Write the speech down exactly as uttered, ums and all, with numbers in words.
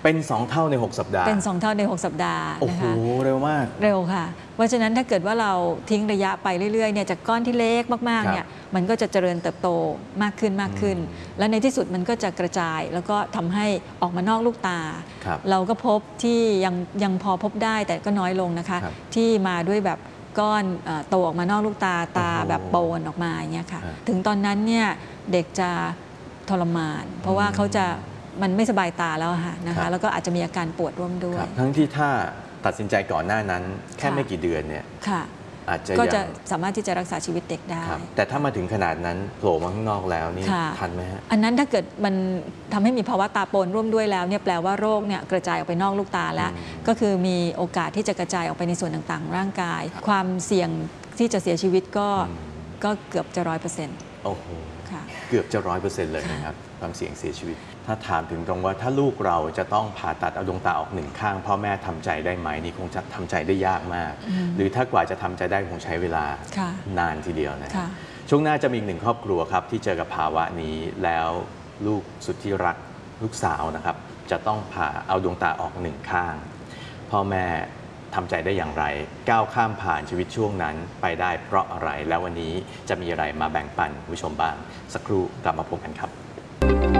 เป็นสองเท่าในหกสัปดาห์เป็นสองเท่าในหกสัปดาห์โอ้โหเร็วมากเร็วค่ะเพราะฉะนั้นถ้าเกิดว่าเราทิ้งระยะไปเรื่อยๆเนี่ยจากก้อนที่เล็กมากๆเนี่ยมันก็จะเจริญเติบโตมากขึ้นมากขึ้นและในที่สุดมันก็จะกระจายแล้วก็ทำให้ออกมานอกลูกตาเราก็พบที่ยังยังพอพบได้แต่ก็น้อยลงนะคะที่มาด้วยแบบก้อนโตออกมานอกลูกตาตาแบบโปนออกมาอย่างเงี้ยค่ะถึงตอนนั้นเนี่ยเด็กจะทรมานเพราะว่าเขาจะมันไม่สบายตาแล้วค่ะนะคะแล้วก็อาจจะมีอาการปวดร่วมด้วยทั้งที่ถ้าตัดสินใจก่อนหน้านั้นแค่ไม่กี่เดือนเนี่ยอาจจะก็จะสามารถที่จะรักษาชีวิตเด็กได้แต่ถ้ามาถึงขนาดนั้นโผล่มาข้างนอกแล้วนี่ทันไหมฮะอันนั้นถ้าเกิดมันทำให้มีภาวะตาโปนร่วมด้วยแล้วเนี่ยแปลว่าโรคเนี่ยกระจายออกไปนอกลูกตาแล้วก็คือมีโอกาสที่จะกระจายออกไปในส่วนต่างๆร่างกายความเสี่ยงที่จะเสียชีวิตก็ก็เกือบจะร้อยเปอร์เซ็นต์โอ้โหเกือบจะร้อยเปอร์เซ็นต์เลยนะครับความเสี่ยงเสียชีวิตถ้าถามถึงตรงว่าถ้าลูกเราจะต้องผ่าตัดเอาดวงตาออกหนึ่งข้างพ่อแม่ทำใจได้ไหมนี่คงจะทำใจได้ยากมากหรือถ้ากว่าจะทำใจได้คงใช้เวลานานทีเดียวนะช่วงหน้าจะมีอีกหนึ่งครอบครัวครับที่เจอกับภาวะนี้แล้วลูกสุดที่รักลูกสาวนะครับจะต้องผ่าเอาดวงตาออกหนึ่งข้างพ่อแม่ทำใจได้อย่างไรก้าวข้ามผ่านชีวิตช่วงนั้นไปได้เพราะอะไรแล้ววันนี้จะมีอะไรมาแบ่งปันผู้ชมบ้างสักครู่กลับมาพบกันครับ